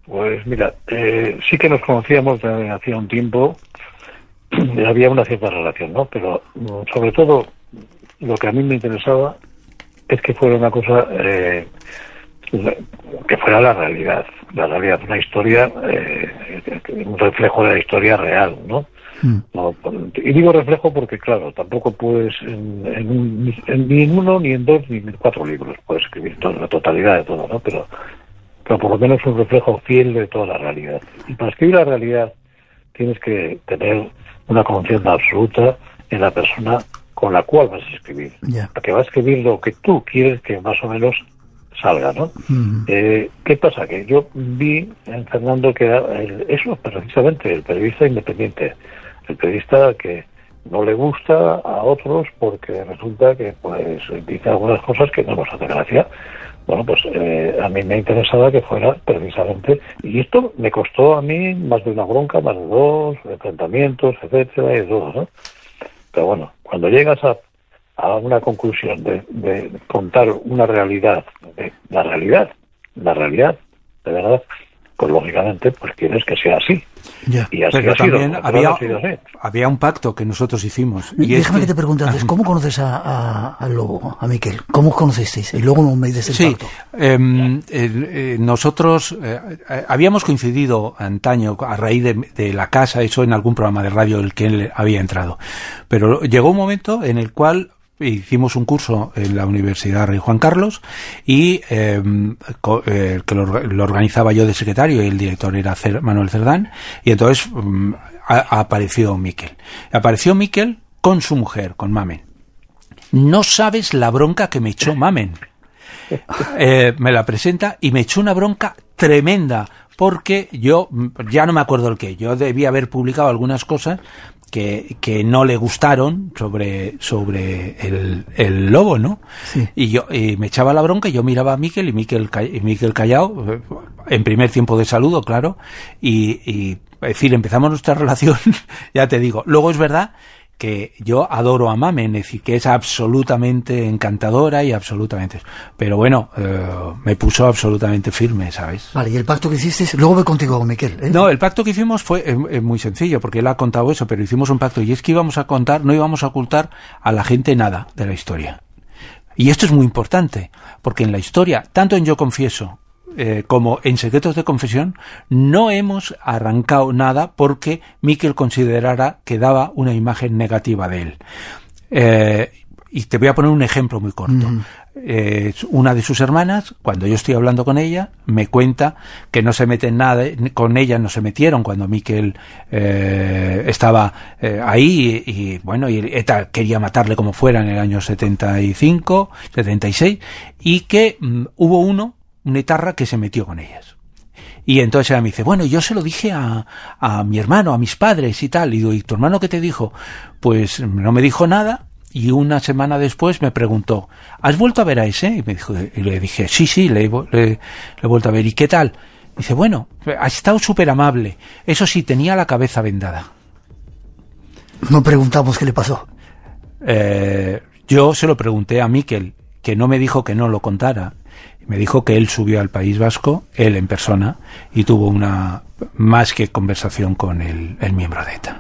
Pues mira, sí que nos conocíamos de hacía un tiempo, había una cierta relación, ¿no? Pero sobre todo lo que a mí me interesaba es que fuera una cosa que fuera la realidad, una historia, un reflejo de la historia real, ¿no? No, y digo reflejo porque, claro, tampoco puedes ni en uno, ni en dos, ni en 4 libros puedes escribir la totalidad de todo, ¿no? Pero por lo menos un reflejo fiel de toda la realidad. Y para escribir la realidad tienes que tener una confianza absoluta en la persona con la cual vas a escribir. Porque va a escribir lo que tú quieres que más o menos salga, ¿no? ¿Qué pasa? Que yo vi en Fernando que era eso, precisamente, el periodista independiente, el periodista que no le gusta a otros porque resulta que pues dice algunas cosas que no nos hacen gracia. Bueno, pues a mí me interesaba que fuera precisamente, y esto me costó a mí más de una bronca, más de 2 enfrentamientos, etcétera, y todo, ¿no? Pero bueno, cuando llegas a una conclusión de contar una realidad, la realidad, de verdad, pues lógicamente pues quieres que sea así. Ya. Y así pero ha sido, también había un pacto que nosotros hicimos. Y déjame que te pregunte antes, ¿cómo conoces al Lobo, a Miquel? ¿Cómo conocisteis? Y luego me dices el pacto. Nosotros habíamos coincidido antaño a raíz de la casa, eso en algún programa de radio el que él había entrado. Pero llegó un momento en el cual hicimos un curso en la Universidad Rey Juan Carlos y que lo organizaba yo de secretario y el director era Manuel Cerdán, y entonces apareció Miquel. Apareció Miquel con su mujer, con Mamen. No sabes la bronca que me echó Mamen. Me la presenta y me echó una bronca tremenda porque yo ya no me acuerdo el qué. Yo debía haber publicado algunas cosas que no le gustaron sobre el Lobo, ¿no? Sí. Y me echaba la bronca y yo miraba a Miquel y Miquel callado, en primer tiempo de saludo, claro, y es decir, empezamos nuestra relación, ya te digo. Luego es verdad que yo adoro a Mamen, es decir, que es absolutamente encantadora y absolutamente... Pero bueno, me puso absolutamente firme, ¿sabes? Vale, ¿y el pacto que hiciste? Luego voy contigo, Miquel, ¿eh? No, el pacto que hicimos fue muy sencillo, porque él ha contado eso, pero hicimos un pacto, y es que no íbamos a ocultar a la gente nada de la historia. Y esto es muy importante, porque en la historia, tanto en Yo Confieso, como en Secretos de Confesión, no hemos arrancado nada porque Miquel considerara que daba una imagen negativa de él. Y te voy a poner un ejemplo muy corto. Una de sus hermanas, cuando yo estoy hablando con ella, me cuenta que no se meten nada, con ella no se metieron cuando Miquel estaba ahí y bueno, y ETA quería matarle como fuera en el año 75, 76, y que hubo un etarra que se metió con ellas. Y entonces ella me dice, bueno, yo se lo dije a mi hermano, a mis padres y tal. Y digo, ¿y tu hermano qué te dijo? Pues no me dijo nada, y una semana después me preguntó, ¿has vuelto a ver a ese? Y le dije, sí, le he vuelto a ver. ¿Y qué tal? Dice, bueno, ha estado súper amable. Eso sí, tenía la cabeza vendada. No preguntamos qué le pasó. Yo se lo pregunté a Miquel, que no me dijo que no lo contara. Me dijo que él subió al País Vasco, él en persona, y tuvo una más que conversación con el miembro de ETA.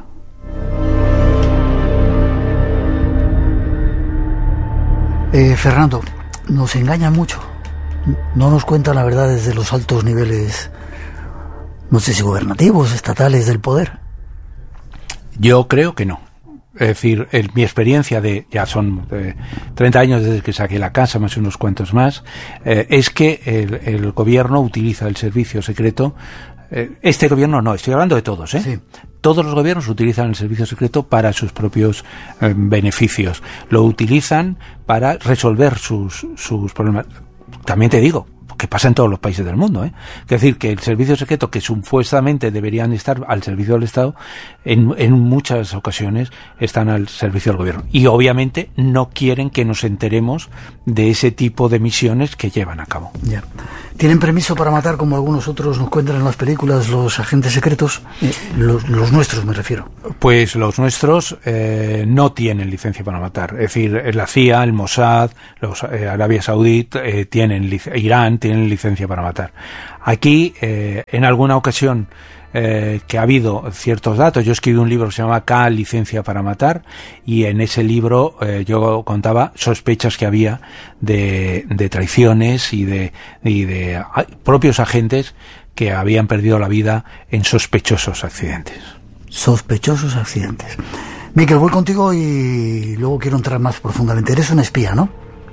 Fernando, nos engañan mucho. No nos cuentan la verdad desde los altos niveles, no sé si gubernativos, estatales del poder. Yo creo que no. Es decir, mi experiencia ya son 30 años desde que saqué la casa, más unos cuantos más, es que el gobierno utiliza el servicio secreto. Este gobierno no, estoy hablando de todos, ¿eh? Sí. Todos los gobiernos utilizan el servicio secreto para sus propios beneficios. Lo utilizan para resolver sus problemas. También te digo, que pasa en todos los países del mundo, ¿eh? Es decir, que el servicio secreto, que supuestamente deberían estar al servicio del Estado, en muchas ocasiones están al servicio del gobierno. Y obviamente no quieren que nos enteremos de ese tipo de misiones que llevan a cabo. Ya. ¿Tienen permiso para matar, como algunos otros nos cuentan en las películas, los agentes secretos? Los nuestros, me refiero. Pues los nuestros no tienen licencia para matar. Es decir, la CIA, el Mossad, Arabia Saudí, Irán tienen tienen licencia para matar. Aquí, en alguna ocasión, que ha habido ciertos datos. Yo escribí un libro que se llama K, licencia para matar, y en ese libro yo contaba sospechas que había de traiciones y de propios agentes que habían perdido la vida en sospechosos accidentes. Sospechosos accidentes. Miquel, voy contigo y luego quiero entrar más profundamente. Eres un espía, ¿no?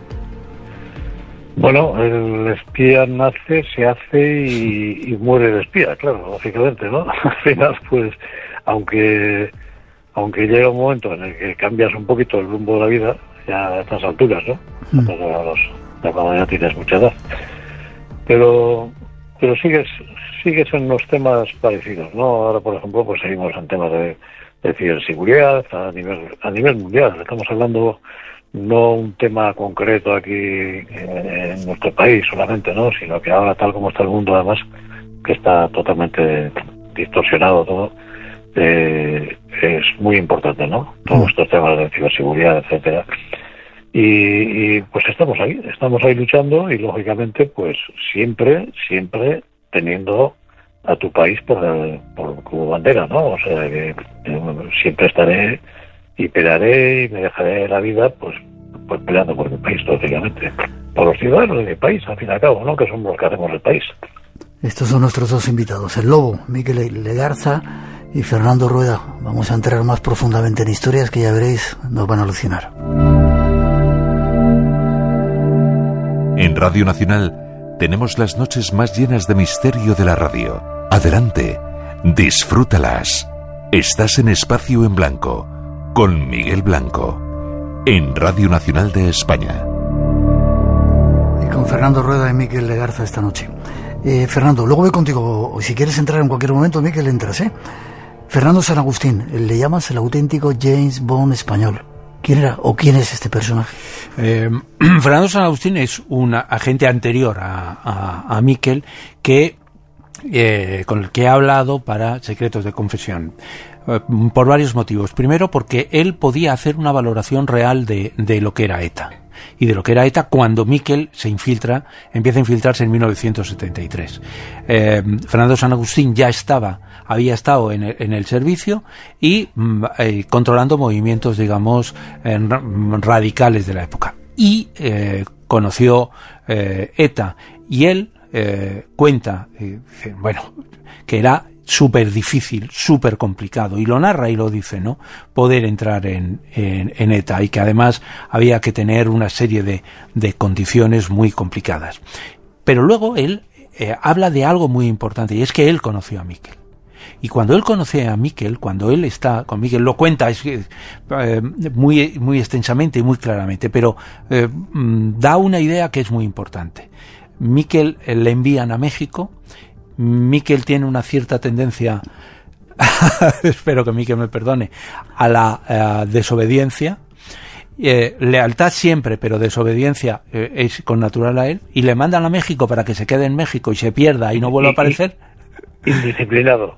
Bueno, el espía nace, se hace y muere de espía, claro, lógicamente, ¿no? Al final, pues, aunque llega un momento en el que cambias un poquito el rumbo de la vida, ya a estas alturas, ¿no? Ya cuando ya tienes mucha edad. Pero sigues en unos temas parecidos, ¿no? Ahora, por ejemplo, pues seguimos en temas de ciberseguridad a nivel mundial. Estamos hablando no un tema concreto aquí en nuestro país solamente, ¿no? Sino que ahora, tal como está el mundo, además, que está totalmente distorsionado todo, es muy importante, ¿no? Todos estos temas de ciberseguridad, etcétera. Y pues estamos ahí luchando, y lógicamente pues siempre teniendo a tu país por como bandera, ¿no? O sea que siempre estaré y pelearé y me dejaré la vida pues peleando por mi país, lógicamente, por los ciudadanos de mi país, al fin y al cabo, ¿no? Que somos los que hacemos el país. Estos son nuestros dos invitados, el Lobo, Miquel Legarza y Fernando Rueda. Vamos a entrar más profundamente en historias que ya veréis, nos van a alucinar. En Radio Nacional tenemos las noches más llenas de misterio de la radio. Adelante, disfrútalas. Estás en Espacio en Blanco, con Miguel Blanco, en Radio Nacional de España. Y con Fernando Rueda y Miquel Legarza esta noche. Fernando, luego voy contigo. Si quieres entrar en cualquier momento, Miquel, entras, ¿eh? Fernando San Agustín, le llamas el auténtico James Bond español. ¿Quién era o quién es este personaje? Fernando San Agustín es un agente anterior a Miquel con el que he hablado para secretos de confesión. Por varios motivos. Primero, porque él podía hacer una valoración real de lo que era ETA. Y de lo que era ETA cuando Miquel empieza a infiltrarse en 1973. Fernando San Agustín había estado en el servicio y controlando movimientos, digamos, radicales de la época. Y conoció ETA. Y él cuenta, que era súper difícil, súper complicado, y lo narra y lo dice, ¿no? Poder entrar en ETA, y que además había que tener una serie de condiciones muy complicadas. Pero luego él habla de algo muy importante, y es que él conoció a Miquel. Y cuando él conoce a Miquel, cuando él está con Miquel, lo cuenta muy, muy extensamente y muy claramente, pero da una idea que es muy importante. Miquel le envían a México. Miquel tiene una cierta tendencia, espero que Miquel me perdone, a la desobediencia. Lealtad siempre, pero desobediencia es connatural a él, y le mandan a México para que se quede en México y se pierda y no vuelva a aparecer. Indisciplinado,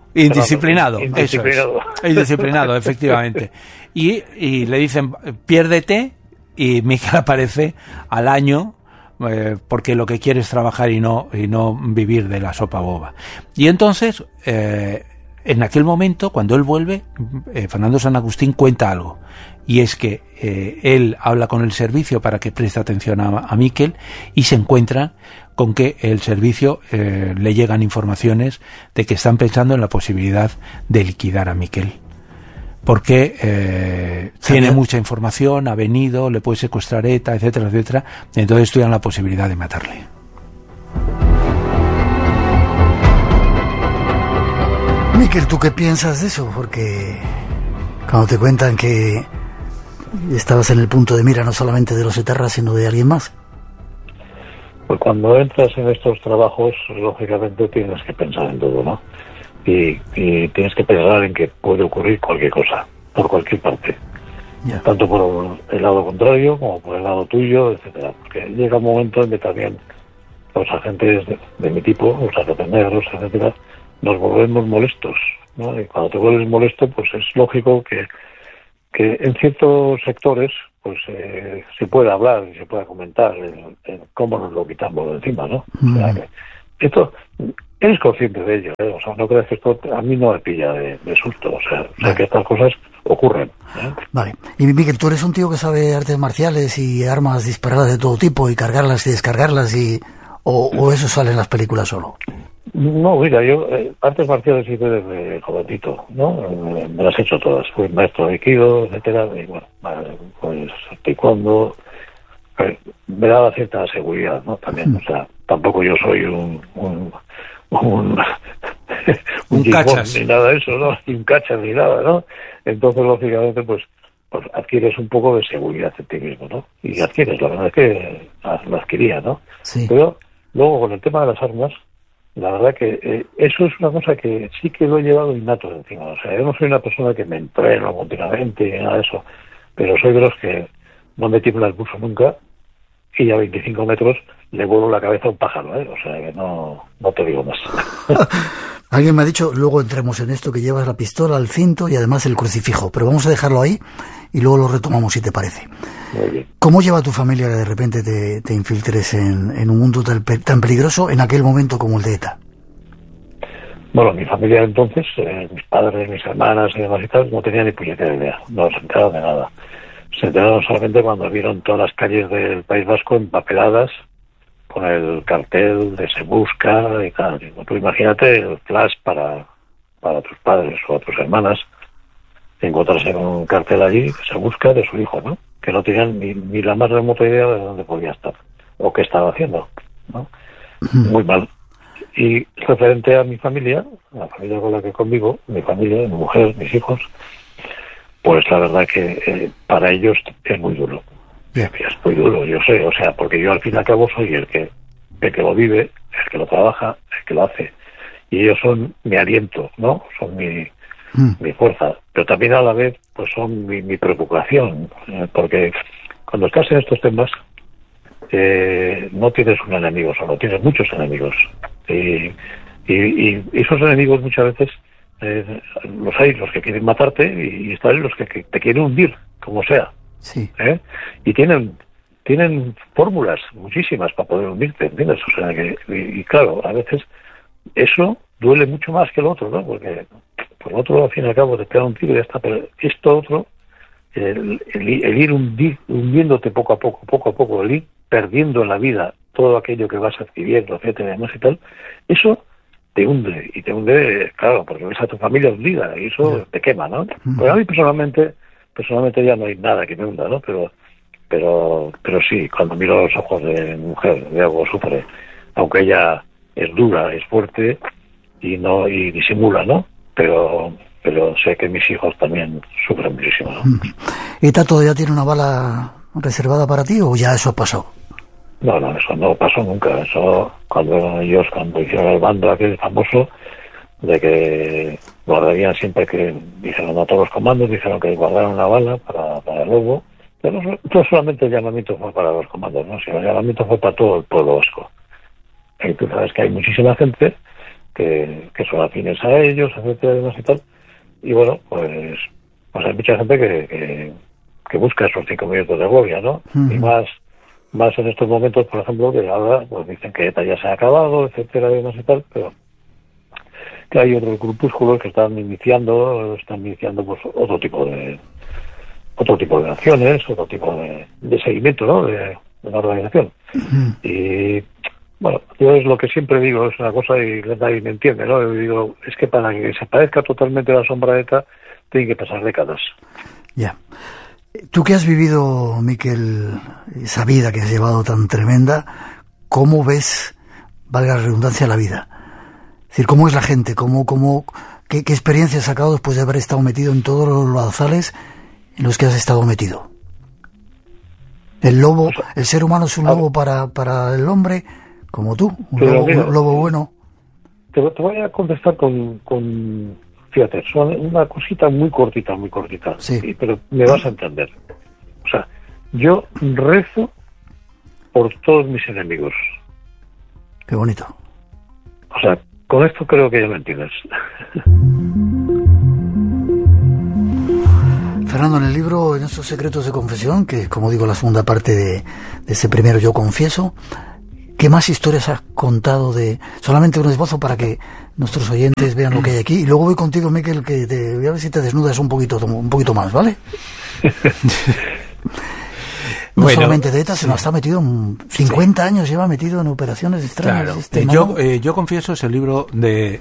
efectivamente. Y le dicen, piérdete, y Miquel aparece al año, porque lo que quiere es trabajar y no vivir de la sopa boba. Y entonces, en aquel momento, cuando él vuelve, Fernando San Agustín cuenta algo, y es que él habla con el servicio para que preste atención a Miquel, y se encuentra con que el servicio le llegan informaciones de que están pensando en la posibilidad de liquidar a Miquel, porque tiene mucha información, ha venido, le puede secuestrar ETA, etcétera, etcétera, y entonces estudian la posibilidad de matarle. Miquel, ¿tú qué piensas de eso? Porque cuando te cuentan que estabas en el punto de mira no solamente de los etarras, sino de alguien más. Pues cuando entras en estos trabajos, lógicamente tienes que pensar en todo, ¿no? Y tienes que pensar en que puede ocurrir cualquier cosa, por cualquier parte. Yeah. Tanto por el lado contrario como por el lado tuyo, etcétera. Porque llega un momento en que también los agentes de mi tipo, los agentes negros, etcétera, nos volvemos molestos, ¿no? Y cuando te vuelves molesto, pues es lógico que en ciertos sectores pues se puede hablar y se puede comentar cómo nos lo quitamos de encima, ¿no? O sea, que esto, eres consciente de ello, ¿eh? O sea, no crees que esto a mí no me pilla de susto, o sea, que estas cosas ocurren, ¿eh? Vale. Y Miguel, tú eres un tío que sabe artes marciales y armas disparadas de todo tipo y cargarlas y descargarlas o eso sale en las películas solo. No, mira, yo artes marciales hice desde jovencito, ¿no? Me las he hecho todas. Fui maestro de Aikido, etcétera, y bueno, pues taekwondo. Me daba cierta seguridad, ¿no? También, o sea, tampoco yo soy un cachas ni nada de eso, ¿no? Ni un cachas ni nada, ¿no? Entonces, lógicamente, pues adquieres un poco de seguridad en ti mismo, ¿no? Y adquieres, la verdad es que lo adquiría, ¿no? Sí. Pero luego, con el tema de las armas, la verdad que eso es una cosa que sí que lo he llevado innato encima. O sea, yo no soy una persona que me entreno continuamente y nada de eso, pero soy de los que no me tiembla el pulso nunca y a 25 metros le vuelo la cabeza a un pájaro, ¿eh? O sea, que no te digo más. Alguien me ha dicho, luego entremos en esto, que llevas la pistola, el cinto y además el crucifijo, pero vamos a dejarlo ahí y luego lo retomamos si te parece. Muy bien. ¿Cómo lleva a tu familia que de repente te infiltres en un mundo tan peligroso en aquel momento como el de ETA? Bueno, mi familia entonces, mis padres, mis hermanas y demás y tal, no tenían ni puñetera idea, no se enteraron de nada. Se enteraron solamente cuando vieron todas las calles del País Vasco empapeladas con el cartel de Se Busca y tal. Tú imagínate el flash para tus padres o tus hermanas, encontrarse con un cartel allí que Se Busca de su hijo, ¿no? Que no tenían ni la más remota idea de dónde podía estar o qué estaba haciendo, ¿no? Muy mal. Y referente a mi familia, la familia con la que convivo, mi familia, mi mujer, mis hijos, pues la verdad que para ellos es muy duro. Bien. Es muy duro, yo sé, o sea, porque yo al fin y al cabo soy el que lo vive, el que lo trabaja, el que lo hace. Y ellos son mi aliento, ¿no? Son mi fuerza. Pero también a la vez, pues son mi preocupación. Porque cuando estás en estos temas, no tienes un enemigo solo, tienes muchos enemigos. Y esos enemigos muchas veces los hay los que quieren matarte y están los que te quieren hundir, como sea. Sí. Y tienen fórmulas muchísimas para poder hundirte, ¿entiendes? O sea que, y claro, a veces eso duele mucho más que el otro, ¿no? Porque por el otro, al fin y al cabo, te pega un tiro y ya está, pero esto otro, el ir hundiéndote poco a poco, el ir perdiendo en la vida todo aquello que vas adquiriendo, etcétera, y demás y tal, eso te hunde, claro, porque ves a tu familia hundida y eso te quema, ¿no? Pues a mí personalmente ya no hay nada que me hunda, ¿no? Pero sí, cuando miro los ojos de mi mujer, veo cómo sufre, aunque ella es dura, es fuerte y disimula, ¿no? Pero sé que mis hijos también sufren muchísimo, ¿no? ¿ETA todavía tiene una bala reservada para ti o ya eso pasó? No, eso no pasó nunca. Eso cuando hicieron el bando aquel famoso de que guardarían siempre, que dijeron a todos los comandos, dijeron que guardaran una bala para el lobo, pero no solamente el llamamiento fue para los comandos, ¿no? Sino el llamamiento fue para todo el pueblo vasco. Y tú sabes que hay muchísima gente que son afines a ellos, etcétera, y tal. Y bueno, pues hay mucha gente que busca esos 5 minutos de gloria, ¿no? Y más en estos momentos, por ejemplo, que ahora pues dicen que ETA ya se ha acabado, etcétera, y demás y tal, pero que hay otros grupúsculos que están iniciando pues otro tipo de acciones, otro tipo de seguimiento, ¿no? De la organización. Y bueno, yo es lo que siempre digo, es una cosa y nadie me entiende, ¿no? Yo digo, es que para que se parezca totalmente la sombra de ETA, tienen que pasar décadas. Ya. Tú que has vivido, Miquel, esa vida que has llevado tan tremenda, ¿cómo ves, valga la redundancia, la vida? Es decir, ¿cómo es la gente? ¿Qué experiencia has sacado después de haber estado metido en todos los lodazales en los que has estado metido? El lobo, el ser humano es un lobo para el hombre, como tú, un lobo bueno. Te voy a contestar con fíjate, son una cosita muy cortita, sí. Pero me vas a entender. O sea, yo rezo por todos mis enemigos. Qué bonito. O sea, con esto creo que ya me entiendes. Fernando, en el libro, en estos secretos de confesión, que como digo, la segunda parte de ese primero Yo confieso, ¿qué más historias has contado solamente un esbozo para que nuestros oyentes vean lo que hay aquí? Y luego voy contigo, Miquel, que voy a ver si te desnudas un poquito más, ¿vale? No solamente de ETA, sino está metido 50 años lleva metido en operaciones extrañas. Claro. Yo confieso es el libro de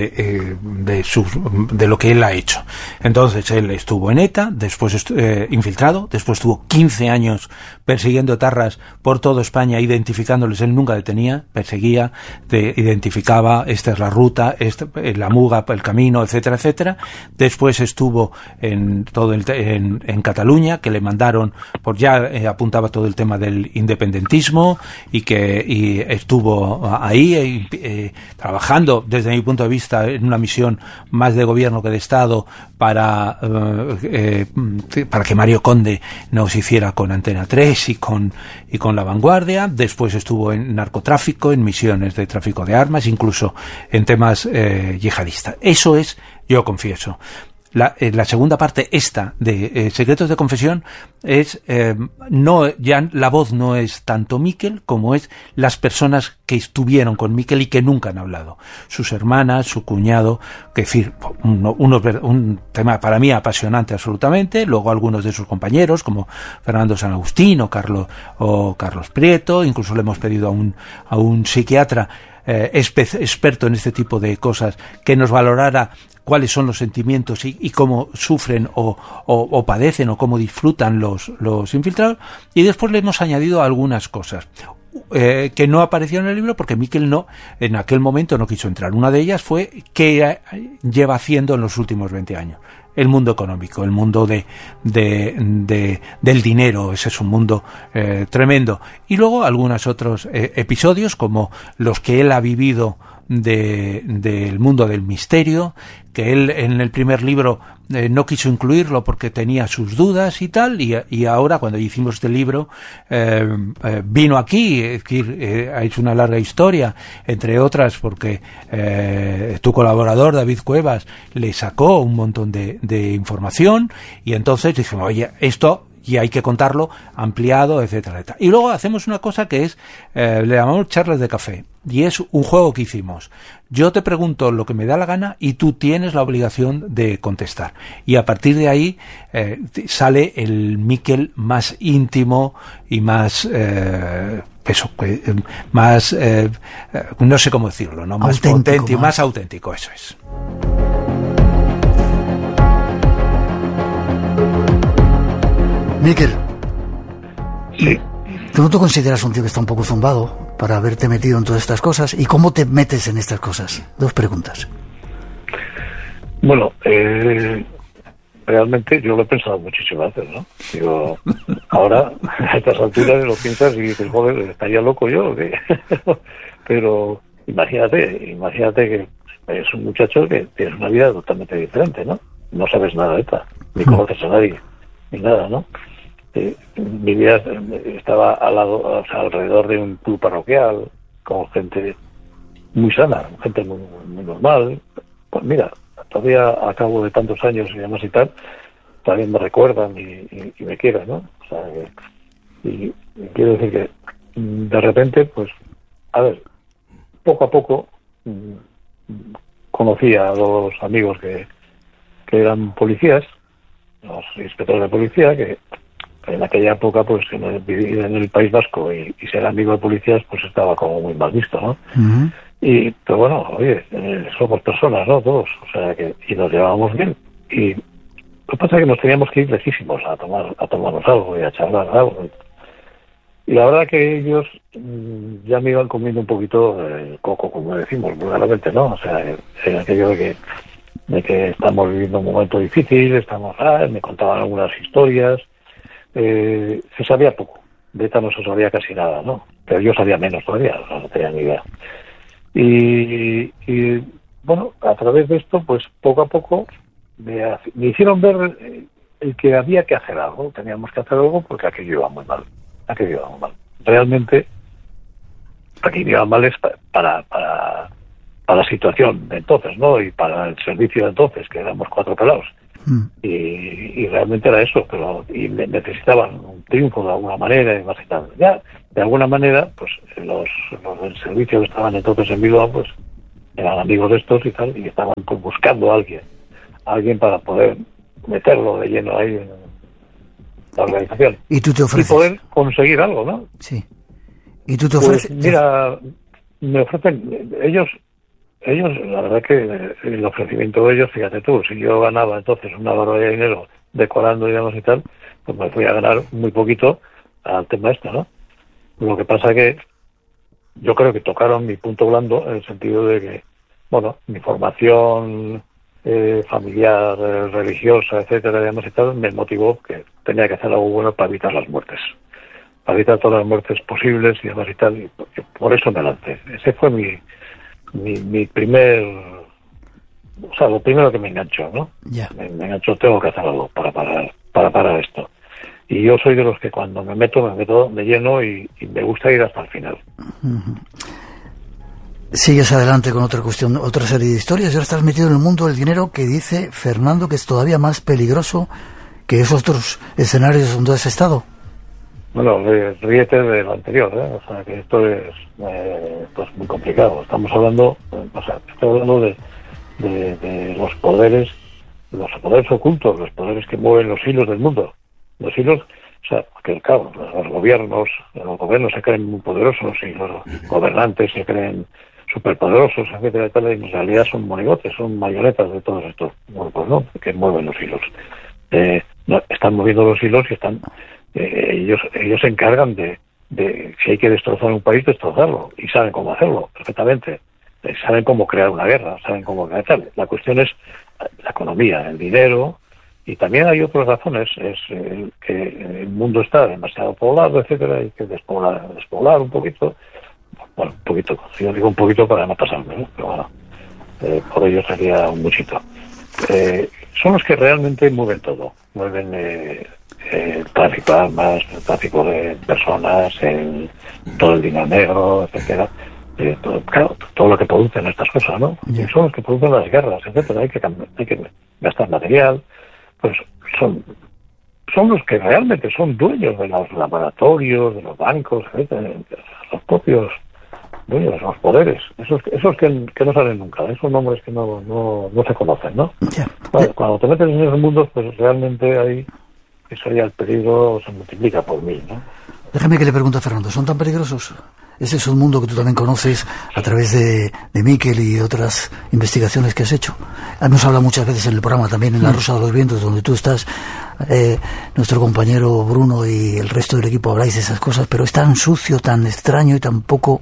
lo que él ha hecho. Entonces él estuvo en ETA, después infiltrado, después estuvo 15 años persiguiendo etarras por toda España, identificándoles. Él nunca detenía, perseguía, identificaba, esta es la ruta, la muga, el camino, etcétera, etcétera. Después estuvo en Cataluña, que le mandaron por apuntaba todo el tema del independentismo y estuvo ahí trabajando desde mi punto de vista en una misión más de gobierno que de Estado para que Mario Conde nos hiciera con Antena 3 y con La Vanguardia. Después estuvo en narcotráfico, en misiones de tráfico de armas, incluso en temas yihadistas. Eso es Yo confieso. La segunda parte, esta de Secretos de Confesión, es ya la voz no es tanto Miquel como es las personas que estuvieron con Miquel y que nunca han hablado, sus hermanas, su cuñado, que decir, un tema para mí apasionante absolutamente. Luego algunos de sus compañeros como Fernando San Agustín o Carlos Prieto. Incluso le hemos pedido a un psiquiatra experto en este tipo de cosas que nos valorara cuáles son los sentimientos y cómo sufren o padecen o cómo disfrutan los infiltrados. Y después le hemos añadido algunas cosas que no aparecieron en el libro porque Miquel en aquel momento no quiso entrar. Una de ellas fue qué lleva haciendo en los últimos 20 años. El mundo económico, el mundo del dinero, ese es un mundo tremendo. Y luego algunos otros episodios como los que él ha vivido del mundo del misterio, que él en el primer libro no quiso incluirlo porque tenía sus dudas y tal, y ahora cuando hicimos este libro vino aquí, ha hecho una larga historia, entre otras porque tu colaborador David Cuevas le sacó un montón de información, y entonces dijimos, oye, esto y hay que contarlo ampliado, etcétera, etcétera. Y luego hacemos una cosa que es, le llamamos charlas de café, y es un juego que hicimos. Yo te pregunto lo que me da la gana y tú tienes la obligación de contestar. Y a partir de ahí sale el Miquel más íntimo y más no sé cómo decirlo, ¿no? Más auténtico, más auténtico, eso es. Miquel, sí. ¿Tú no te consideras un tío que está un poco zumbado para haberte metido en todas estas cosas? ¿Y cómo te metes en estas cosas? 2 preguntas. Bueno, realmente yo lo he pensado muchísimas veces, ¿no? Digo, ahora a estas alturas lo piensas y dices, joder, estaría loco yo, ¿o qué? Pero imagínate que es un muchacho que tiene una vida totalmente diferente, ¿no? No sabes nada de esta, ni conoces a nadie, ni nada, ¿no? Mi vida estaba alrededor de un club parroquial con gente muy sana, gente muy, muy normal. Pues mira, todavía a cabo de tantos años y demás y tal, también me recuerdan y me quieren, ¿no? O sea, y quiero decir que de repente, pues, a ver, poco a poco conocí a 2 amigos que eran policías, los inspectores de policía, que en aquella época, pues, vivir en el País Vasco y ser amigo de policías, pues estaba como muy mal visto, ¿no? Uh-huh. Y, pero bueno, oye, somos personas, ¿no? Todos, o sea, y nos llevábamos bien. Y lo que pasa es que nos teníamos que ir lejísimos a tomarnos algo y a charlar algo. Y la verdad que ellos ya me iban comiendo un poquito el coco, como decimos vulgarmente, ¿no? O sea, en aquello de que estamos viviendo un momento difícil, me contaban algunas historias. Se sabía poco, de ETA no se sabía casi nada, ¿no? Pero yo sabía menos todavía, no tenía ni idea. Y bueno, a través de esto, pues poco a poco me hicieron ver el que había que hacer algo, teníamos que hacer algo porque aquello iba muy mal. Realmente, aquello iba mal es para la situación de entonces, ¿no? Y para el servicio de entonces, que éramos 4 pelados. Y realmente era eso, pero necesitaban un triunfo de alguna manera y más y tal. Ya, de alguna manera, pues los del servicio que estaban entonces en Bilbao, pues eran amigos de estos y tal, y estaban pues buscando a alguien para poder meterlo de lleno ahí en la organización. ¿Y tú te ofreces? Y poder conseguir algo, ¿no? Sí. ¿Y tú te ofreces? Pues mira, me ofrecen, ellos, la verdad que el ofrecimiento de ellos, fíjate tú, si yo ganaba entonces una barbaridad de dinero decorando, digamos, y tal, pues me fui a ganar muy poquito al tema este, ¿no? Lo que pasa que yo creo que tocaron mi punto blando en el sentido de que, bueno, mi formación familiar, religiosa, etcétera, digamos, y tal, me motivó que tenía que hacer algo bueno para evitar las muertes. Para evitar todas las muertes posibles y demás y tal, y por eso me lancé. Ese fue mi primer, o sea, lo primero que me enganchó, ¿no? Yeah. Me enganchó, tengo que hacer algo para parar esto. Y yo soy de los que cuando me meto de lleno y me gusta ir hasta el final. Sigues adelante con otra cuestión, otra serie de historias. Ya estás metido en el mundo del dinero, que dice Fernando que es todavía más peligroso que esos otros escenarios donde has estado. Bueno, ríete de lo anterior, ¿eh? O sea, que esto es pues muy complicado. Estamos hablando, estoy hablando de los poderes ocultos, los poderes que mueven los hilos del mundo. Los hilos, o sea, que claro, los gobiernos se creen muy poderosos y los gobernantes se creen superpoderosos, etcétera, y en realidad son monigotes, son marionetas de todos estos grupos, ¿no? Que mueven los hilos. Están moviendo los hilos y están ellos se encargan de si hay que destrozar un país, destrozarlo, y saben cómo hacerlo perfectamente. Saben cómo crear una guerra, saben cómo crear tal. La cuestión es la economía, el dinero, y también hay otras razones, es que el mundo está demasiado poblado, etcétera, y que despoblar un poquito. Bueno, un poquito, yo digo un poquito para no pasarme, ¿no? Pero bueno, por ello sería un muchito. Son los que realmente mueven todo, mueven el tráfico de armas, el tráfico de personas, todo el dinero negro, etcétera. Todo lo que producen estas cosas, ¿no? Y son los que producen las guerras, etcétera. Hay que gastar material. Pues son los que realmente son dueños de los laboratorios, de los bancos, etcétera, los propios dueños, los poderes, esos que no salen nunca, esos nombres que no se conocen, ¿no? Yeah. Cuando te metes en esos mundos, pues realmente ahí eso ya el peligro se multiplica por 1000, ¿no? Déjame que le pregunte a Fernando, ¿son tan peligrosos? Ese es un mundo que tú también conoces a través de Miquel y otras investigaciones que has hecho. Hemos hablado muchas veces en el programa, también en La Rosa de los Vientos, donde tú estás, nuestro compañero Bruno y el resto del equipo habláis de esas cosas, pero es tan sucio, tan extraño y tan poco,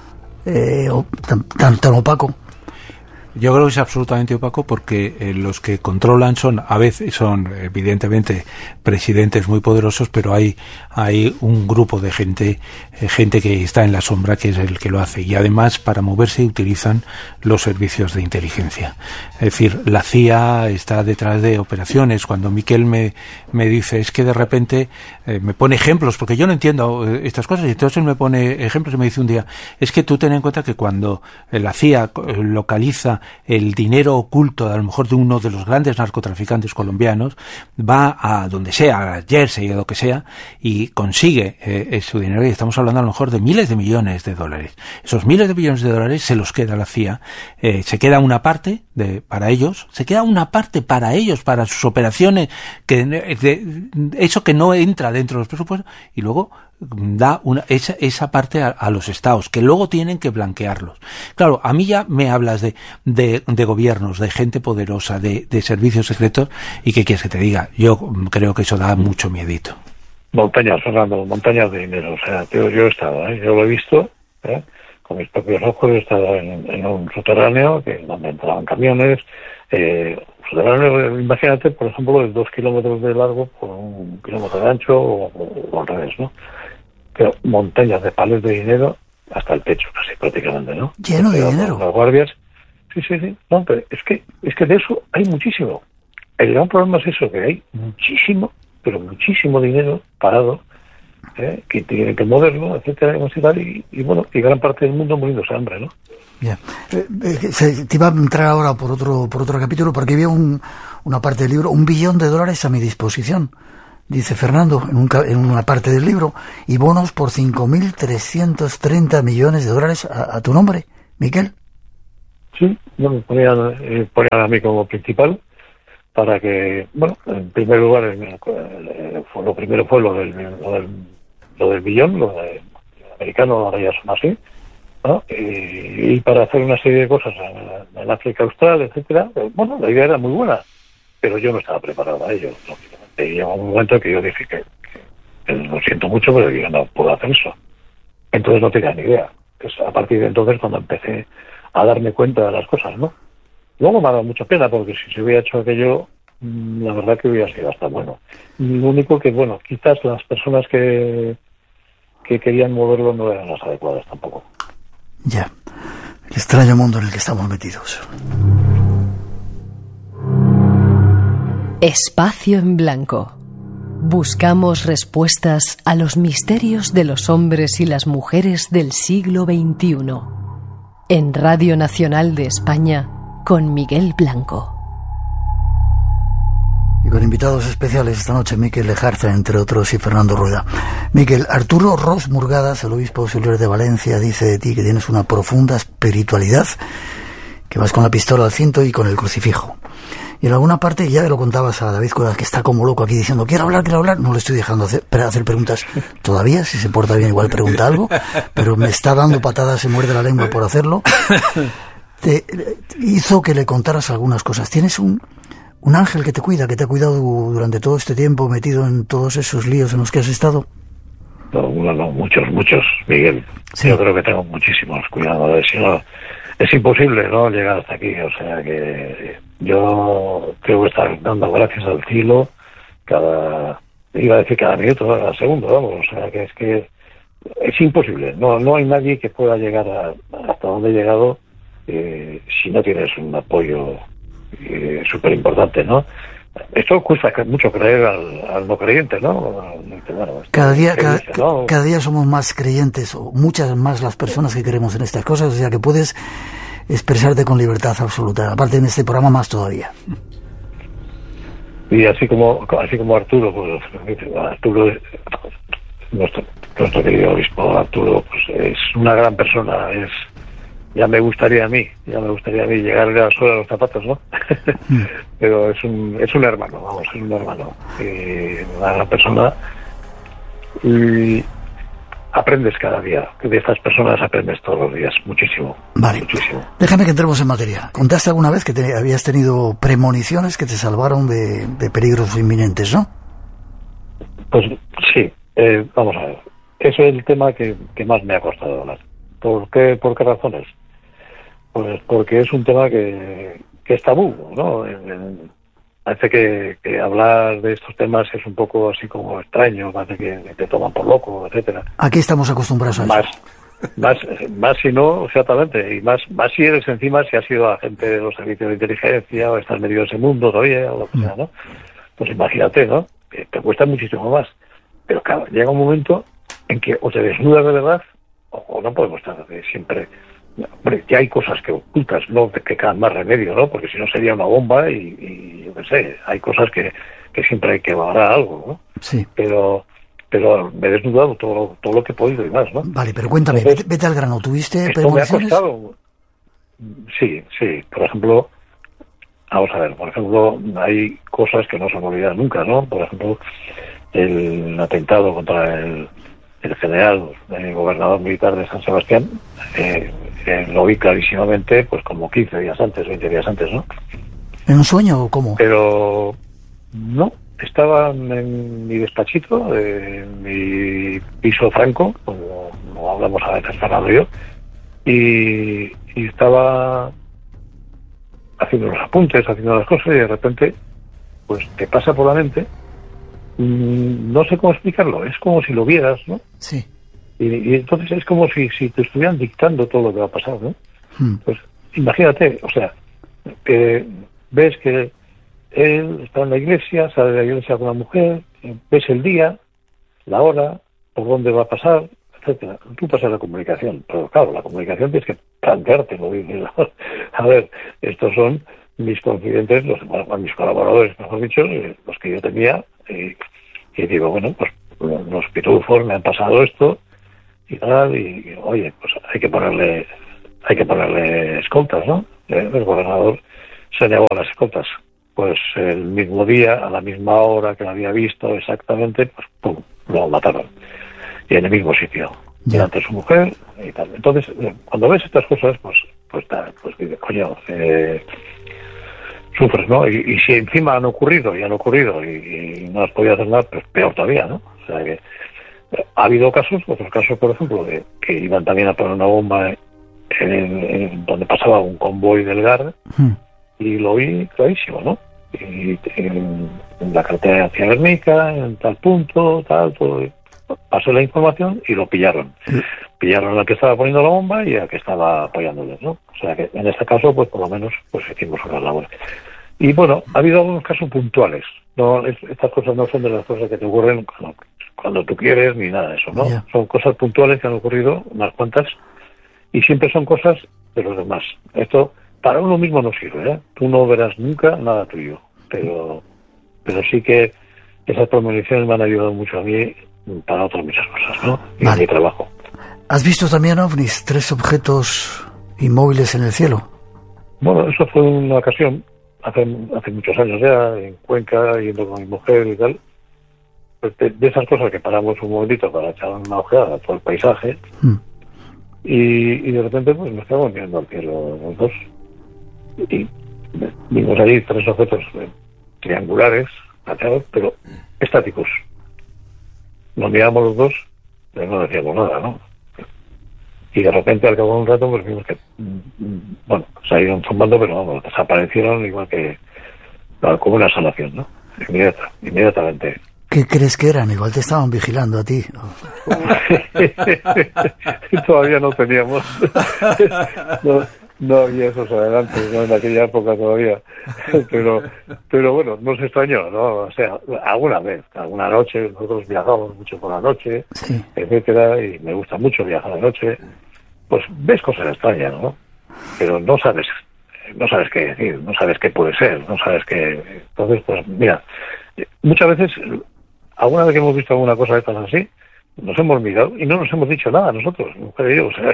tan opaco. Yo creo que es absolutamente opaco porque los que controlan son evidentemente presidentes muy poderosos, pero hay un grupo de gente que está en la sombra, que es el que lo hace, y además para moverse utilizan los servicios de inteligencia. Es decir, la CIA está detrás de operaciones. Cuando Miquel me dice, es que de repente me pone ejemplos, porque yo no entiendo estas cosas, y entonces él me pone ejemplos y me dice un día, es que tú ten en cuenta que cuando la CIA localiza el dinero oculto, a lo mejor de uno de los grandes narcotraficantes colombianos, va a donde sea, a Jersey o lo que sea, y consigue su dinero, y estamos hablando a lo mejor de miles de millones de dólares. Esos miles de millones de dólares se los queda la CIA, se queda una parte para ellos, para sus operaciones, eso que no entra dentro de los presupuestos, y luego da esa parte a los estados, que luego tienen que blanquearlos. Claro, a mí ya me hablas de gobiernos, de gente poderosa, de servicios secretos, y ¿qué quieres que te diga? Yo creo que eso da mucho miedito. Montañas, Fernando, montañas de dinero. O sea, yo he estado, yo lo he visto, con mis propios ojos. He estado en un subterráneo donde entraban camiones, subterráneo, imagínate, por ejemplo, de 2 kilómetros de largo por 1 kilómetro de ancho o al revés, ¿no? Pero montañas de palos de dinero hasta el techo, casi prácticamente, ¿no? Lleno de dinero. Las guardias, sí. No, pero es que de eso hay muchísimo. El gran problema es eso, que hay muchísimo, pero muchísimo dinero parado que tienen que moverlo, etcétera, y bueno, y gran parte del mundo muriéndose de hambre, ¿no? Ya. Te iba a entrar ahora por otro capítulo, porque había una parte del libro, $1 billón a mi disposición, dice Fernando, en una parte del libro, y bonos por $5.330 millones a tu nombre, Miquel. Sí, bueno, ponían a mí como principal, para que, bueno, en primer lugar, lo primero fue lo del billón, lo del americano, ahora ya son así, ¿no? Y para hacer una serie de cosas en África Austral, etcétera. Bueno, la idea era muy buena, pero yo no estaba preparado a ello, lógicamente. Y llegó un momento que yo dije que lo siento mucho, pero yo no puedo hacer eso. Entonces no tenía ni idea. Pues a partir de entonces cuando empecé a darme cuenta de las cosas, ¿no? Luego me ha dado mucha pena, porque si se hubiera hecho aquello, la verdad que hubiera sido hasta bueno. Lo único que, bueno, quizás las personas que querían moverlo no eran las adecuadas tampoco. Ya, el extraño mundo en el que estamos metidos. Espacio en Blanco. Buscamos respuestas a los misterios de los hombres y las mujeres del siglo XXI. En Radio Nacional de España, con Miguel Blanco. Y con invitados especiales esta noche, Miquel Lejarza, entre otros, y Fernando Rueda. Miquel, Arturo Ros Murgadas, el obispo auxiliar de Valencia, dice de ti que tienes una profunda espiritualidad, que vas con la pistola al cinto y con el crucifijo. Y en alguna parte, ya lo contabas a David Cuevas, que está como loco aquí diciendo, quiero hablar, no le estoy dejando hacer preguntas todavía, si se porta bien igual pregunta algo, pero me está dando patadas, se muerde la lengua por hacerlo. Te hizo que le contaras algunas cosas. Tienes un ángel que te cuida, que te ha cuidado durante todo este tiempo, metido en todos esos líos en los que has estado. No, muchos, Miguel. Sí. Yo creo que tengo muchísimos cuidadores. Si no, es imposible, ¿no?, llegar hasta aquí. O sea que yo tengo que estar dando gracias al cielo cada minuto, cada segundo, vamos. O sea que es imposible. No hay nadie que pueda llegar hasta donde he llegado si no tienes un apoyo súper importante, ¿no? Esto cuesta mucho creer al no creyente, ¿no? Bueno, cada día somos más creyentes, o muchas más las personas que creemos en estas cosas, o sea que puedes expresarte con libertad absoluta. Aparte, en este programa más todavía. Y así como Arturo, pues Arturo, nuestro querido obispo Arturo, pues es una gran persona. Ya me gustaría a mí llegarle a la suela de los zapatos, ¿no? Pero es un hermano, vamos, es un hermano, una gran persona, y aprendes cada día. De estas personas aprendes todos los días, muchísimo. Vale, muchísimo. Déjame que entremos en materia. ¿Contaste alguna vez que habías tenido premoniciones que te salvaron de peligros inminentes, no? Pues sí, vamos a ver. Eso es el tema que más me ha costado hablar. ¿Por qué razones? Pues porque es un tema que es tabú, ¿no? Parece que hablar de estos temas es un poco así como extraño, parece que te toman por loco, etcétera. Aquí estamos acostumbrados a eso. Más si no, exactamente, y más si eres encima, si has sido agente de los servicios de inteligencia o estás metido en ese mundo todavía, o lo que sea, ¿no? Pues imagínate, ¿no? Que te cuesta muchísimo más. Pero claro, llega un momento en que o te desnudas de verdad, o no podemos estar siempre. Hombre, ya hay cosas que ocultas, no que quedan más remedio, ¿no? Porque si no sería una bomba y yo qué sé, hay cosas que siempre hay que valorar algo, ¿no? Sí. Pero me he desnudado todo lo que he podido y más, ¿no? Vale, pero cuéntame, entonces, vete al grano. ¿Tuviste premoniciones? Me ha costado. Sí. Por ejemplo, vamos a ver, hay cosas que no se me olvidan nunca, ¿no? Por ejemplo, el atentado contra el general, el gobernador militar de San Sebastián, lo vi clarísimamente, pues como 15 días antes, 20 días antes, ¿no? ¿En un sueño o cómo? Pero no, estaba en mi despachito, en mi piso franco, como hablamos a veces Fernando y yo, y estaba haciendo los apuntes, haciendo las cosas, y de repente pues te pasa por la mente, no sé cómo explicarlo, es como si lo vieras, ¿no? Sí. Y entonces es como si te estuvieran dictando todo lo que va a pasar, ¿no? Pues imagínate, o sea, que ves que él está en la iglesia, sale de la iglesia con la mujer, ves el día, la hora, por dónde va a pasar, etcétera. Tú pasas la comunicación, pero claro, la comunicación tienes que planteártelo. A ver, estos son mis confidentes, mis colaboradores, mejor dicho, los que yo tenía, y digo, bueno, pues los pitufos me han pasado esto y tal, y oye, pues hay que ponerle escoltas, ¿no? El gobernador se negó a las escoltas. Pues el mismo día, a la misma hora que lo había visto exactamente, pues pum, lo mataron. Y en el mismo sitio, delante de su mujer y tal. Entonces, cuando ves estas cosas, pues dices, coño, sufres, ¿no? Y si encima han ocurrido y no has podido hacer nada, pues peor todavía, ¿no? O sea que ha habido otros casos, por ejemplo, que iban también a poner una bomba en donde pasaba un convoy del GAR, y lo vi clarísimo, ¿no? Y en la carretera hacia Guernica, en tal punto, tal, todo. Pasó la información y lo pillaron. Pillaron al que estaba poniendo la bomba y al que estaba apoyándoles, ¿no? O sea que en este caso, pues por lo menos, pues hicimos una labor. Y bueno, ha habido algunos casos puntuales. No, estas cosas no son de las cosas que te ocurren cuando tú quieres ni nada de eso, ¿no? Yeah. Son cosas puntuales que han ocurrido, unas cuantas, y siempre son cosas de los demás. Esto para uno mismo no sirve, ¿eh? Tú no verás nunca nada tuyo, pero sí que esas premoniciones me han ayudado mucho a mí para otras muchas cosas, ¿no? Y vale. En mi trabajo. ¿Has visto también ovnis, 3 objetos inmóviles en el cielo? Bueno, eso fue una ocasión, hace muchos años ya, en Cuenca, yendo con mi mujer y tal. Pues de esas cosas que paramos un momentito para echar una ojeada a todo el paisaje, y de repente pues nos quedamos mirando al cielo los dos. Y vimos allí 3 objetos triangulares, pero estáticos. Nos miramos los dos, pero no decíamos nada, ¿no? Y de repente, al cabo de un rato, pues vimos que, bueno, se iban zumbando, pero vamos, desaparecieron igual que, como una sanación, ¿no? Inmediatamente. ¿Qué crees que eran? Igual te estaban vigilando a ti. Todavía no teníamos. No había esos adelantos, ¿no? En aquella época todavía. Pero bueno, nos extrañó, ¿no? O sea, alguna noche, nosotros viajamos mucho por la noche, sí, etcétera, y me gusta mucho viajar a la noche. Pues ves cosas extrañas, ¿no? Pero no sabes qué decir, no sabes qué puede ser, no sabes qué. Entonces, pues mira, muchas veces, alguna vez que hemos visto alguna cosa de estas así, nos hemos mirado y no nos hemos dicho nada nosotros, mujer y yo, o sea,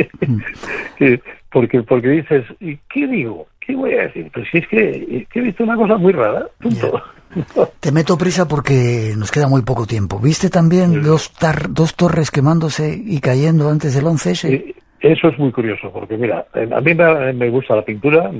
porque dices, ¿y qué digo? ¿Qué voy a decir? Pues si es que he visto una cosa muy rara, punto. Te meto prisa porque nos queda muy poco tiempo. ¿Viste también dos torres quemándose y cayendo antes del 11S? Eso es muy curioso, porque mira, a mí me gusta la pintura,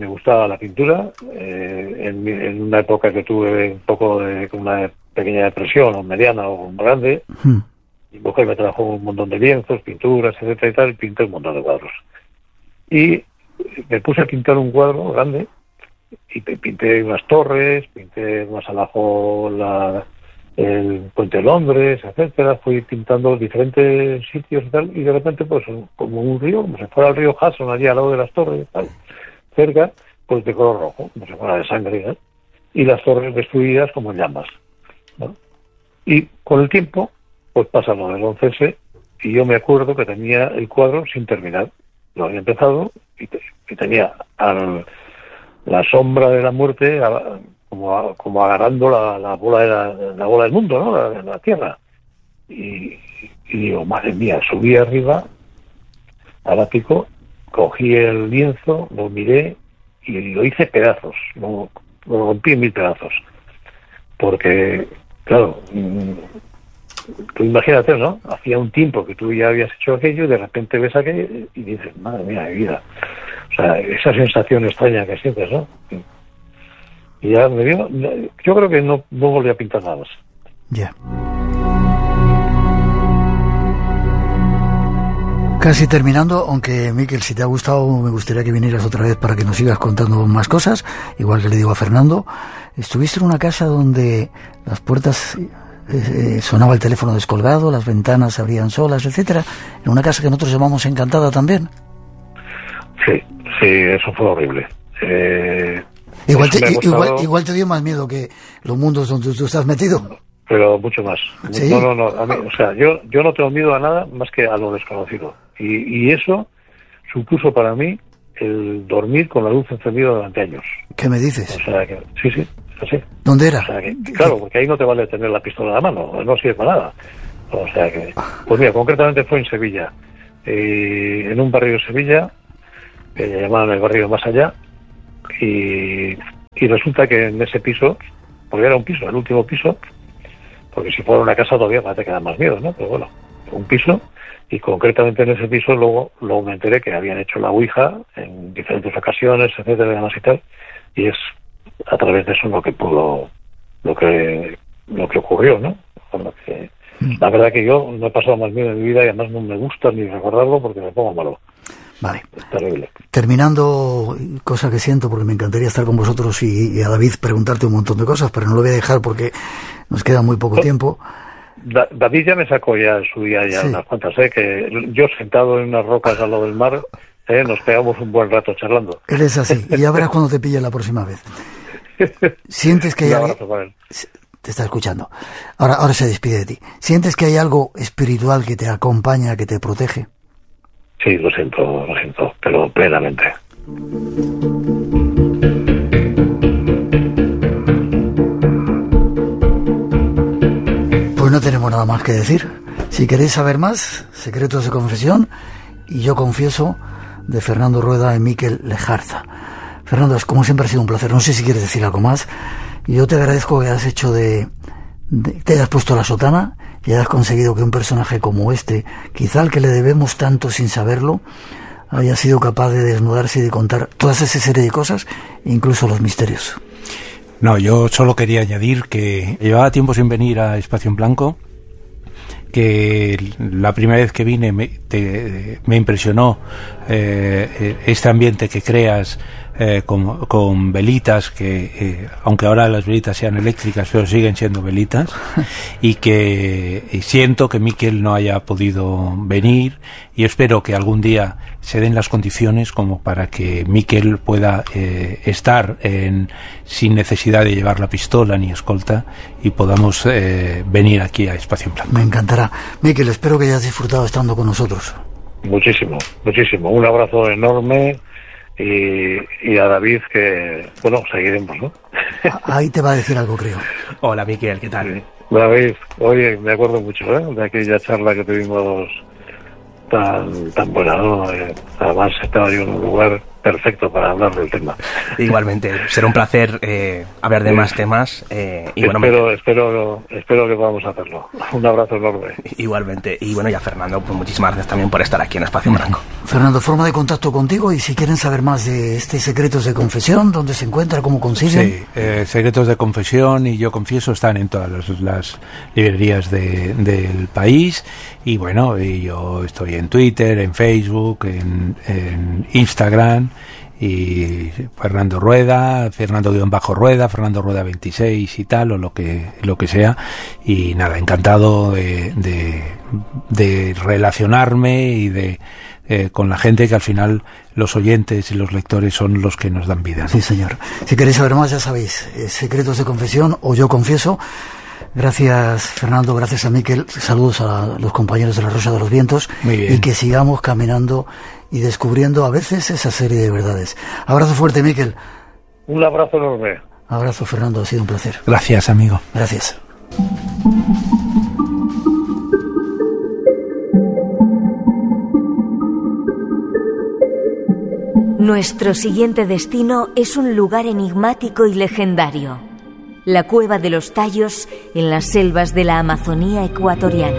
en una época que tuve un poco de una pequeña depresión, o mediana o grande, mi mujer me trajo un montón de lienzos, pinturas, etcétera y tal, y pinté un montón de cuadros. Y me puse a pintar un cuadro grande, y pinté unas torres, pinté más abajo el Puente de Londres, etcétera. Fui pintando diferentes sitios y tal, y de repente, pues, como un río, como si fuera el río Hudson, allí al lado de las torres, tal, cerca, pues de color rojo, como si fuera de sangre, ¿no? Y las torres destruidas como en llamas, ¿no? Y con el tiempo, pues pasa lo del 11S, y yo me acuerdo que tenía el cuadro sin terminar. Lo había empezado y tenía la sombra de la muerte como agarrando la bola del mundo, ¿no? La tierra. Y digo, madre mía, subí arriba al ático, cogí el lienzo, lo miré y lo hice pedazos, lo rompí en 1000 pedazos. Porque, claro, tú imagínate, ¿no? Hacía un tiempo que tú ya habías hecho aquello y de repente ves aquello y dices, madre mía, mi vida. O sea, esa sensación extraña que sientes, ¿no? Y ya me dio, yo creo que no volví a pintar nada más. Ya. Casi terminando, aunque Miquel, si te ha gustado, me gustaría que vinieras otra vez para que nos sigas contando más cosas, igual que le digo a Fernando. Estuviste en una casa donde las puertas sonaba el teléfono descolgado, las ventanas se abrían solas, etcétera, en una casa que nosotros llamamos Encantada también. Sí, eso fue horrible. Igual te dio más miedo que los mundos donde tú estás metido. pero mucho más. ¿Sí? No, a mí, o sea, yo no tengo miedo a nada más que a lo desconocido. Y eso supuso para mí el dormir con la luz encendida durante años. ¿Qué me dices? O sea, que sí, así. ¿Dónde era? O sea, que, claro, porque ahí no te vale tener la pistola en la mano, no sirve para nada. O sea que, pues mira, concretamente fue en Sevilla, en un barrio de Sevilla, que llamaban el barrio Más Allá, y resulta que en ese piso, porque era un piso, el último piso, porque si fuera una casa todavía te queda más miedo, ¿no? Pero bueno, un piso, y concretamente en ese piso luego me enteré que habían hecho la Ouija en diferentes ocasiones, etcétera, y demás y tal, y es a través de eso lo que ocurrió, ¿no? La verdad que yo no he pasado más miedo en mi vida y además no me gusta ni recordarlo porque me pongo malo. Vale. Es terrible. Terminando, cosa que siento porque me encantaría estar con vosotros y a David preguntarte un montón de cosas, pero no lo voy a dejar porque nos queda muy poco tiempo. David ya me sacó ya en su día ya unas cuantas, que yo sentado en unas rocas al lado del mar, nos pegamos un buen rato charlando. Él es así, y ya verás cuando te pille la próxima vez. ¿Sientes que hay alguien... Te está escuchando. Ahora se despide de ti. ¿Sientes que hay algo espiritual que te acompaña, que te protege? Sí, lo siento, pero plenamente. Pues no tenemos nada más que decir. Si queréis saber más, Secretos de Confesión y Yo Confieso, de Fernando Rueda y Miquel Lejarza. Fernando, como siempre ha sido un placer. No sé si quieres decir algo más. Yo te agradezco que hayas hecho te hayas puesto la sotana y hayas conseguido que un personaje como este, quizá al que le debemos tanto sin saberlo, haya sido capaz de desnudarse y de contar toda esa serie de cosas, incluso los misterios. No, yo solo quería añadir que llevaba tiempo sin venir a Espacio en Blanco, que la primera vez que vine me impresionó este ambiente que creas con velitas que aunque ahora las velitas sean eléctricas pero siguen siendo velitas y siento que Miquel no haya podido venir y espero que algún día se den las condiciones como para que Miquel pueda estar sin necesidad de llevar la pistola ni escolta y podamos venir aquí a Espacio en Blanco. Me encantará. Miquel, espero que hayas disfrutado estando con nosotros. Muchísimo. Un abrazo enorme. Y a David que, bueno, seguiremos, ¿no? Ahí te va a decir algo, creo. Hola, Miquel, ¿qué tal? Sí. David, oye, me acuerdo mucho, de aquella charla que tuvimos tan buena, ¿no? Además estaba yo en un lugar perfecto para hablar del tema. Igualmente, será un placer hablar de más temas. Y bueno, espero que podamos hacerlo. Un abrazo enorme. Igualmente. Y bueno, ya Fernando, pues muchísimas gracias también por estar aquí en Espacio Blanco. Fernando, forma de contacto contigo y si quieren saber más de este Secretos de Confesión, ¿dónde se encuentra, cómo consiguen? Sí, Secretos de Confesión y Yo Confieso están en todas las librerías del país y bueno, yo estoy en Twitter, en Facebook, en Instagram y Fernando Rueda, Fernando-Rueda, Fernando Rueda 26 y tal, o lo que sea, y nada, encantado de relacionarme y con la gente, que al final los oyentes y los lectores son los que nos dan vida, ¿no? Sí, señor. Si queréis saber más, ya sabéis, Secretos de Confesión o Yo Confieso. Gracias, Fernando, gracias a Miquel, saludos a los compañeros de La Rosa de los Vientos. Muy bien. Y que sigamos caminando y descubriendo a veces esa serie de verdades. Abrazo fuerte, Miquel. Un abrazo enorme. Abrazo, Fernando, ha sido un placer. Gracias, amigo. Gracias. Nuestro siguiente destino es un lugar enigmático y legendario. La Cueva de los Tallos en las selvas de la Amazonía ecuatoriana.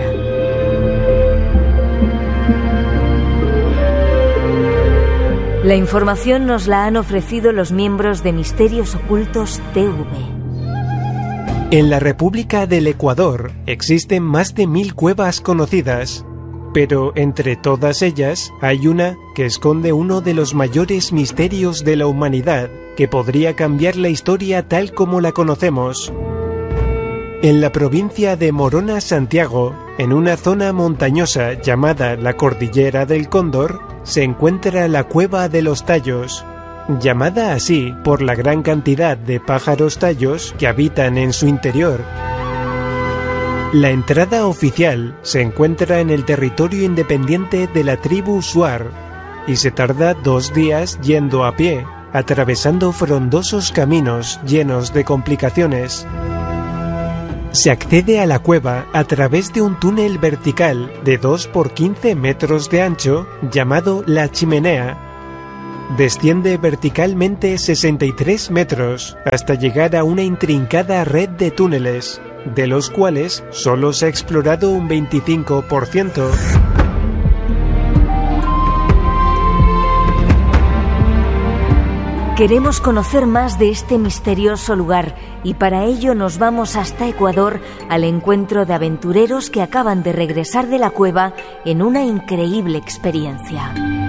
La información nos la han ofrecido los miembros de Misterios Ocultos TV. En la República del Ecuador existen más de 1000 cuevas conocidas, pero entre todas ellas hay una que esconde uno de los mayores misterios de la humanidad, que podría cambiar la historia tal como la conocemos. En la provincia de Morona, Santiago, en una zona montañosa llamada la Cordillera del Cóndor, se encuentra la Cueva de los Tallos, llamada así por la gran cantidad de pájaros tallos que habitan en su interior. La entrada oficial se encuentra en el territorio independiente de la tribu Shuar y se tarda 2 días yendo a pie, atravesando frondosos caminos llenos de complicaciones. Se accede a la cueva a través de un túnel vertical de 2 por 15 metros de ancho llamado La Chimenea. Desciende verticalmente 63 metros hasta llegar a una intrincada red de túneles, de los cuales solo se ha explorado un 25%. Queremos conocer más de este misterioso lugar y para ello nos vamos hasta Ecuador al encuentro de aventureros que acaban de regresar de la cueva en una increíble experiencia.